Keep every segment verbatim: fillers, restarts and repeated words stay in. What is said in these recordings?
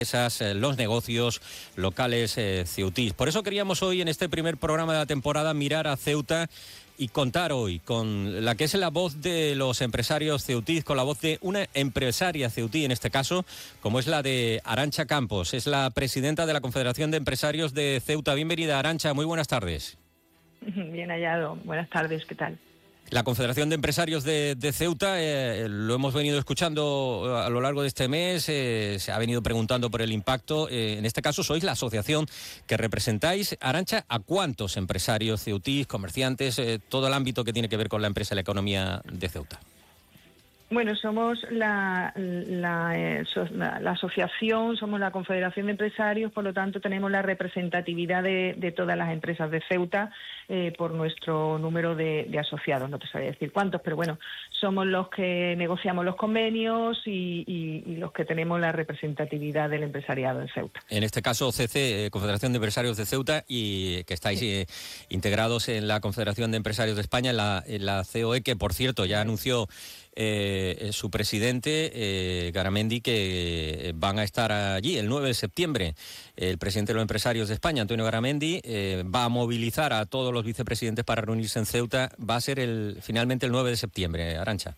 Esas, eh, los negocios locales eh, ceutís. Por eso queríamos hoy, en este primer programa de la temporada, mirar a Ceuta y contar hoy con la que es la voz de los empresarios ceutís, con la voz de una empresaria ceutí, en este caso, como es la de Arantxa Campos. Es la presidenta de la Confederación de Empresarios de Ceuta. Bienvenida, Arantxa, muy buenas tardes. Bien hallado. Buenas tardes, ¿qué tal? La Confederación de Empresarios de, de Ceuta, eh, lo hemos venido escuchando a lo largo de este mes, eh, se ha venido preguntando por el impacto. Eh, en este caso sois la asociación que representáis. Arantxa, ¿a cuántos empresarios ceutís, comerciantes, eh, todo el ámbito que tiene que ver con la empresa y la economía de Ceuta? Bueno, somos la, la, eh, so, la, la asociación, somos la Confederación de Empresarios, por lo tanto tenemos la representatividad de, de todas las empresas de Ceuta eh, por nuestro número de, de asociados. No te sabría decir cuántos, pero bueno, somos los que negociamos los convenios y, y, y los que tenemos la representatividad del empresariado en Ceuta. En este caso, C C, eh, Confederación de Empresarios de Ceuta, y que estáis eh, integrados en la Confederación de Empresarios de España, en la, en la C O E, que por cierto ya anunció Eh, su presidente, eh, Garamendi, que van a estar allí el nueve de septiembre. El presidente de los empresarios de España, Antonio Garamendi, eh, va a movilizar a todos los vicepresidentes para reunirse en Ceuta. Va a ser el finalmente el nueve de septiembre, Arantxa.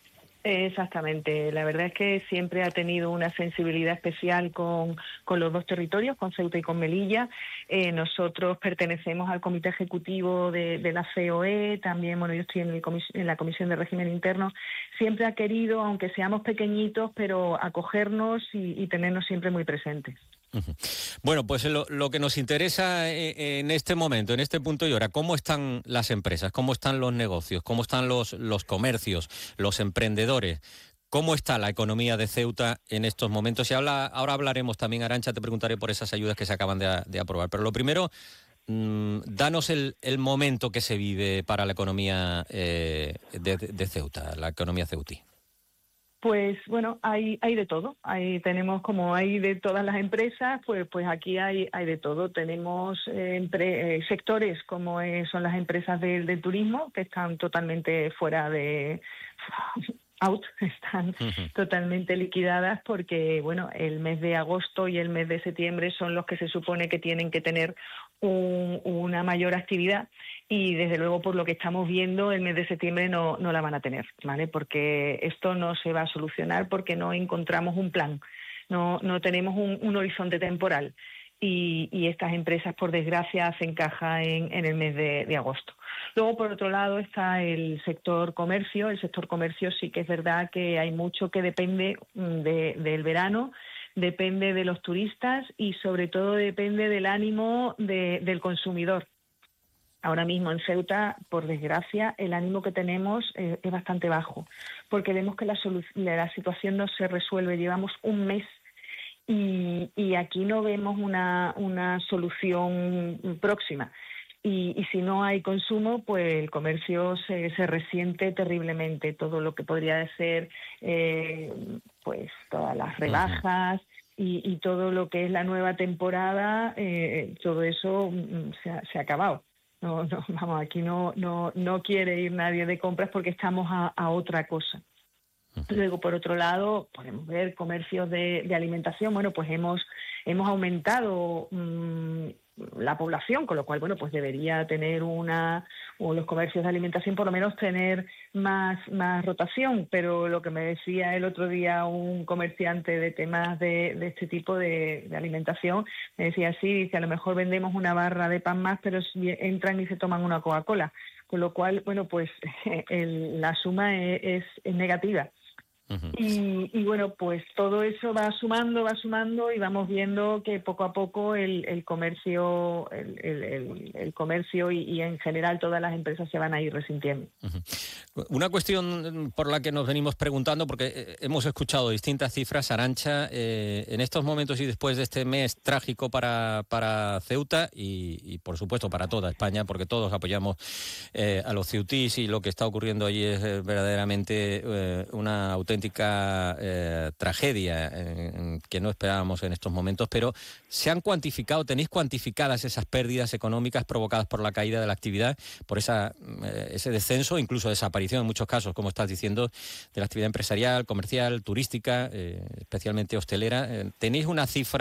Exactamente, la verdad es que siempre ha tenido una sensibilidad especial con, con los dos territorios, con Ceuta y con Melilla. Eh, nosotros pertenecemos al comité ejecutivo de, de la C O E, también, bueno, yo estoy en, el comis- en la Comisión de Régimen Interno. Siempre ha querido, aunque seamos pequeñitos, pero acogernos y, y tenernos siempre muy presentes. Uh-huh. Bueno, pues lo, lo que nos interesa en este momento, en este punto y hora, ¿cómo están las empresas? ¿Cómo están los negocios? ¿Cómo están los, los comercios, los emprendedores? ¿Cómo está la economía de Ceuta en estos momentos? Y habla, ahora hablaremos también, Arantxa, te preguntaré por esas ayudas que se acaban de, de aprobar. Pero lo primero, mmm, danos el, el momento que se vive para la economía eh, de, de Ceuta, la economía ceutí. Pues bueno, hay hay de todo. Ahí tenemos, como hay de todas las empresas, pues pues aquí hay hay de todo. Tenemos eh, entre, eh, sectores como eh, son las empresas del, del turismo, que están totalmente fuera de out, están uh-huh. totalmente liquidadas porque, bueno, el mes de agosto y el mes de septiembre son los que se supone que tienen que tener un, una mayor actividad y, desde luego, por lo que estamos viendo, el mes de septiembre no, no la van a tener, ¿vale? Porque esto no se va a solucionar porque no encontramos un plan, no, no tenemos un, un horizonte temporal. Y, y estas empresas, por desgracia, hacen caja en, en el mes de, de agosto. Luego, por otro lado, está el sector comercio. El sector comercio sí que es verdad que hay mucho que depende de, del verano, depende de los turistas y, sobre todo, depende del ánimo de, del consumidor. Ahora mismo en Ceuta, por desgracia, el ánimo que tenemos eh, es bastante bajo, porque vemos que la, solu- la situación no se resuelve. Llevamos un mes Y, y aquí no vemos una, una solución próxima. Y, y si no hay consumo, pues el comercio se, se resiente terriblemente. Todo lo que podría ser, eh, pues todas las rebajas y, y todo lo que es la nueva temporada, eh, todo eso se ha, se ha acabado. No, no, vamos, aquí no, no, no quiere ir nadie de compras porque estamos a, a otra cosa. Luego, por otro lado, podemos ver comercios de, de alimentación. Bueno, pues hemos hemos aumentado mmm, la población, con lo cual, bueno, pues debería tener una, o los comercios de alimentación por lo menos tener más, más rotación. Pero lo que me decía el otro día un comerciante de temas de, de este tipo de, de alimentación, me decía, sí, dice, a lo mejor vendemos una barra de pan más, pero si entran y se toman una Coca-Cola. Con lo cual, bueno, pues el, la suma es, es, es negativa. Uh-huh. Y, y bueno, pues todo eso va sumando, va sumando y vamos viendo que poco a poco el, el comercio, el, el, el, el comercio y, y en general todas las empresas se van a ir resintiendo. Uh-huh. Una cuestión por la que nos venimos preguntando, porque hemos escuchado distintas cifras, Arantxa, eh, en estos momentos y después de este mes trágico para, para Ceuta y, y por supuesto para toda España, porque todos apoyamos eh, a los ceutís y lo que está ocurriendo allí es eh, verdaderamente eh, una auténtica auténtica eh, tragedia eh, que no esperábamos en estos momentos, pero ¿se han cuantificado, tenéis cuantificadas esas pérdidas económicas provocadas por la caída de la actividad, por esa, eh, ese descenso, incluso desaparición en muchos casos, como estás diciendo, de la actividad empresarial, comercial, turística, eh, especialmente hostelera? Eh, ¿Tenéis una cifra